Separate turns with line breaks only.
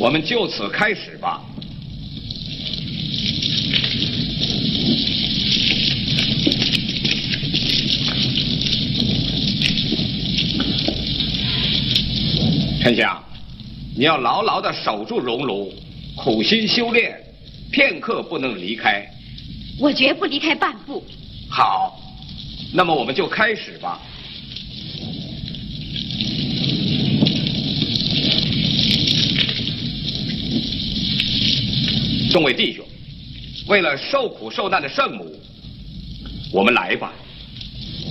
我们就此开始吧。丞相，你要牢牢地守住熔炉，苦心修炼，片刻不能离开。
我绝不离开半步。
好，那么我们就开始吧。众位弟兄，为了受苦受难的圣母，我们来吧。